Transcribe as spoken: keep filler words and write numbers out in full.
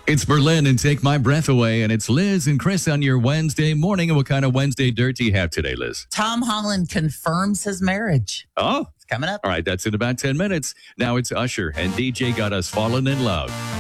It's Berlin and Take My Breath Away, and it's Liz and Chris on your Wednesday morning. And what kind of Wednesday dirt do you have today, Liz? Tom Holland confirms his marriage. Oh, It's coming up. all right. That's in about ten minutes. Now it's Usher and D J Got Us Falling in Love.